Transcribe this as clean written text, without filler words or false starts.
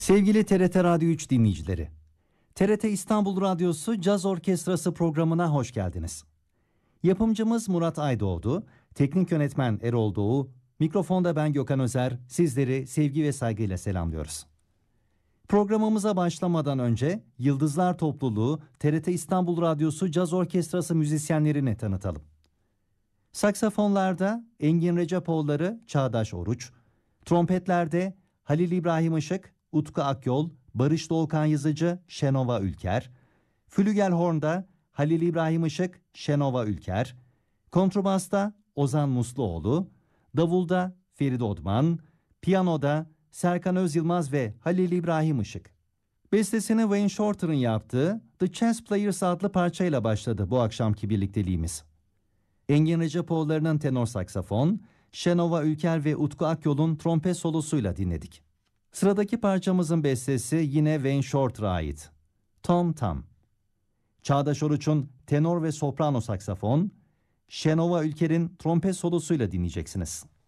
Sevgili TRT Radyo 3 dinleyicileri, TRT İstanbul Radyosu Caz Orkestrası programına hoş geldiniz. Yapımcımız Murat Aydoğdu, teknik yönetmen Erol Doğu, mikrofonda ben Gökhan Özer, sizleri sevgi ve saygıyla selamlıyoruz. Programımıza başlamadan önce Yıldızlar Topluluğu TRT İstanbul Radyosu Caz Orkestrası müzisyenlerini tanıtalım. Saksafonlarda Engin Recepoğulları, Çağdaş Oruç, trompetlerde Halil İbrahim Işık, Utku Akyol, Barış Doğukan Yazıcı, Şenova Ülker, flügelhorn'da Halil İbrahim Işık, Şenova Ülker, kontrbasta Ozan Musluoğlu, davulda Ferit Odman, piyanoda Serkan Özyılmaz ve Halil İbrahim Işık. Bestesini Wayne Shorter'ın yaptığı The Chess Players adlı parçayla başladı bu akşamki birlikteliğimiz. Engin Recepoğulları'nın tenor saksafon, Şenova Ülker ve Utku Akyol'un trompet solosuyla dinledik. Sıradaki parçamızın bestesi yine Wayne Shorter'a ait. Tom Tam. Çağdaş Oruç'un tenor ve soprano saksafon, Şenova Ülker'in trompet solosuyla dinleyeceksiniz.